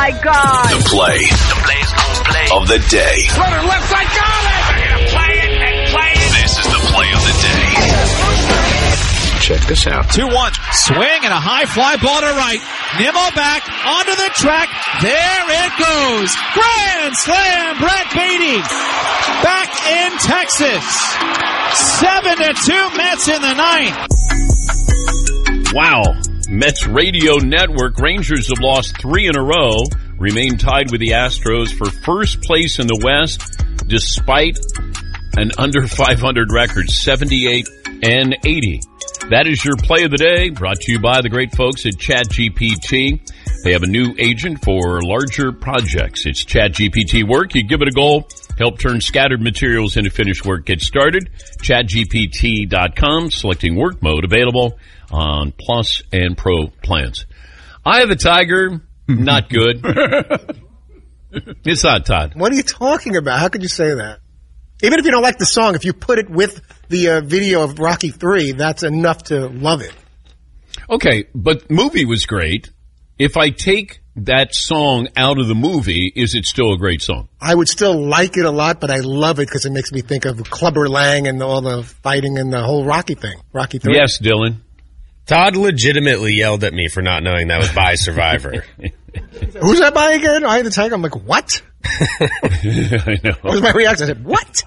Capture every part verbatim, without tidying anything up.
my God. The play. The play's gonna play of the day. Runner left side, got it! They're gonna play it and play it. This is the play of the day. Check this out. two one. Swing and a high fly ball to right. Nimmo back onto the track. There it goes. Grand slam, Brett Baty. Back in Texas. Seven to two Mets in the ninth. Wow. Mets radio network. Rangers have lost three in a row. Remain tied with the Astros for first place in the West despite an under five hundred record, seventy-eight and eighty. That is your play of the day, brought to you by the great folks at ChatGPT. They have a new agent for larger projects. It's ChatGPT Work. You give it a go, help turn scattered materials into finished work. Get started. chat G P T dot com, selecting work mode, available on Plus and Pro plans. Eye of the Tiger, not good. It's not, Todd. What are you talking about? How could you say that? Even if you don't like the song, if you put it with the uh, video of Rocky three, that's enough to love it. Okay, but movie was great. If I take that song out of the movie, is it still a great song? I would still like it a lot, but I love it because it makes me think of Clubber Lang and all the fighting and the whole Rocky thing. Rocky three. Yes, Dylan. Todd legitimately yelled at me for not knowing that was by Survivor. Who's that by again? Eye of the Tiger? I'm like, what? I know. What was my reaction? I said, what?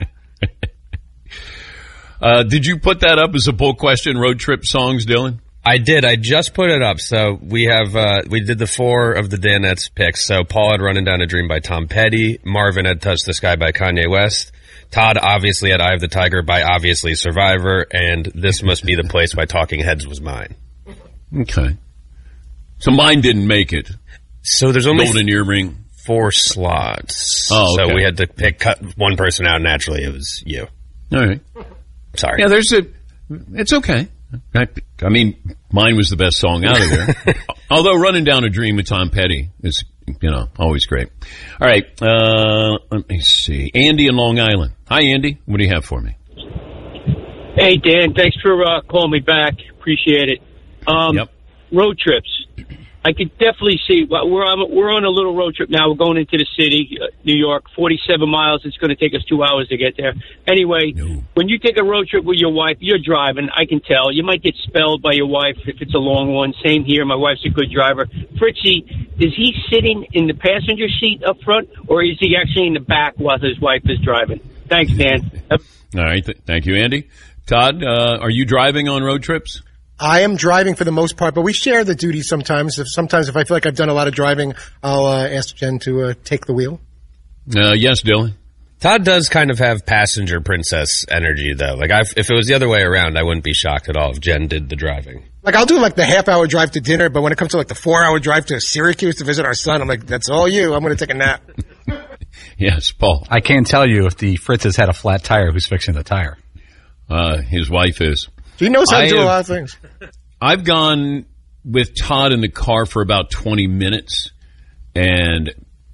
uh, did you put that up as a poll question, road trip songs, Dylan? I did. I just put it up. So we have, uh, we did the four of the Danettes picks. So Paul had Running Down a Dream by Tom Petty. Marvin had Touch the Sky by Kanye West. Todd obviously had Eye of the Tiger by obviously Survivor. And This Must Be the Place by Talking Heads was mine. Okay. So mine didn't make it. So there's only Golden Earring. Four slots. Oh, okay. So we had to pick cut one person out. Naturally, it was you. All right. Sorry. Yeah, there's a. It's okay. I, I mean, mine was the best song out of there. Although Running Down a Dream with Tom Petty is, you know, always great. All right. Uh, let me see. Andy in Long Island. Hi, Andy. What do you have for me? Hey, Dan. Thanks for uh, calling me back. Appreciate it. Um, yep. Road trips. I could definitely see. Well, we're on, we're on a little road trip now. We're going into the city, uh, New York, forty-seven miles. It's going to take us two hours to get there. Anyway, no. When you take a road trip with your wife, you're driving. I can tell. You might get spelled by your wife if it's a long one. Same here. My wife's a good driver. Fritzy, is he sitting in the passenger seat up front, or is he actually in the back while his wife is driving? Thanks, Dan. All right. Th- thank you, Andy. Todd, uh, are you driving on road trips? I am driving for the most part, but we share the duties sometimes. If sometimes if I feel like I've done a lot of driving, I'll uh, ask Jen to uh, take the wheel. Uh, yes, Dylan. Todd does kind of have passenger princess energy, though. Like, I've, if it was the other way around, I wouldn't be shocked at all if Jen did the driving. Like, I'll do like the half-hour drive to dinner, but when it comes to like the four-hour drive to Syracuse to visit our son, I'm like, that's all you. I'm going to take a nap. Yes, Paul. I can't tell you if the Fritz has had a flat tire, who's fixing the tire. Uh, his wife is. He knows how to I do have, a lot of things. I've gone with Todd in the car for about twenty minutes, and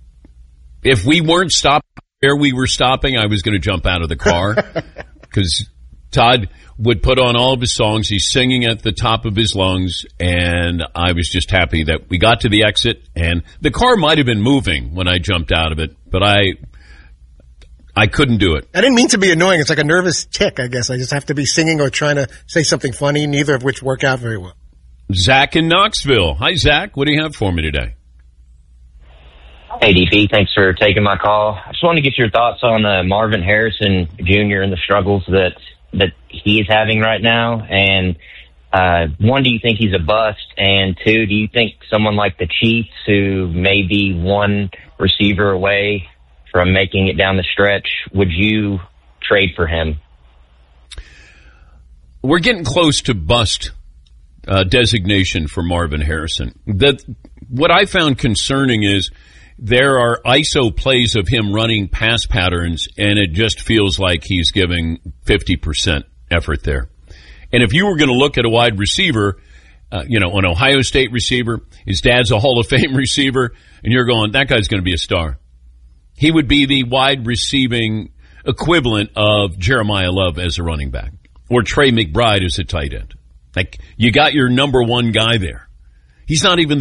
if we weren't stopping where we were stopping, I was going to jump out of the car because Todd would put on all of his songs. He's singing at the top of his lungs, and I was just happy that we got to the exit, and the car might have been moving when I jumped out of it, but I... I couldn't do it. I didn't mean to be annoying. It's like a nervous tick, I guess. I just have to be singing or trying to say something funny, neither of which work out very well. Zach in Knoxville. Hi, Zach. What do you have for me today? Hey, D P. Thanks for taking my call. I just wanted to get your thoughts on uh, Marvin Harrison Junior and the struggles that, that he is having right now. And uh, one, do you think he's a bust? And two, do you think someone like the Chiefs, who may be one receiver away from making it down the stretch, would you trade for him? We're getting close to bust uh, designation for Marvin Harrison. That what I found concerning is there are I S O plays of him running pass patterns, and it just feels like he's giving fifty percent effort there. And if you were going to look at a wide receiver, uh, you know, an Ohio State receiver, his dad's a Hall of Fame receiver, and you're going, that guy's going to be a star. He would be the wide receiving equivalent of Jeremiah Love as a running back or Trey McBride as a tight end. Like, you got your number one guy there. He's not even the